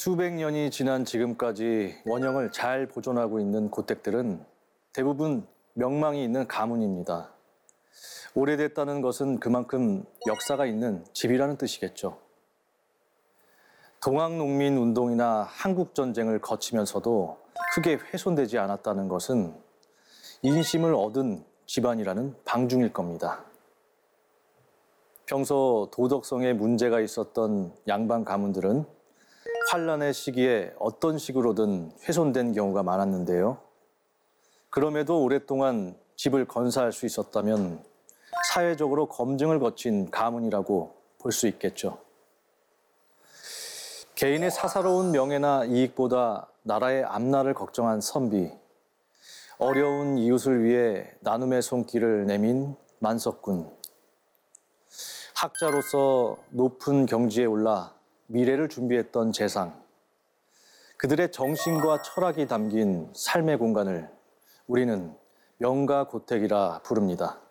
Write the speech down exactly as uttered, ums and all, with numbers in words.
수백 년이 지난 지금까지 원형을 잘 보존하고 있는 고택들은 대부분 명망이 있는 가문입니다. 오래됐다는 것은 그만큼 역사가 있는 집이라는 뜻이겠죠. 동학농민운동이나 한국전쟁을 거치면서도 크게 훼손되지 않았다는 것은 인심을 얻은 집안이라는 방증일 겁니다. 평소 도덕성에 문제가 있었던 양반 가문들은 환란의 시기에 어떤 식으로든 훼손된 경우가 많았는데요. 그럼에도 오랫동안 집을 건사할 수 있었다면 사회적으로 검증을 거친 가문이라고 볼 수 있겠죠. 개인의 사사로운 명예나 이익보다 나라의 앞날을 걱정한 선비, 어려운 이웃을 위해 나눔의 손길을 내민 만석군, 학자로서 높은 경지에 올라 미래를 준비했던 재상, 그들의 정신과 철학이 담긴 삶의 공간을 우리는 명가고택이라 부릅니다.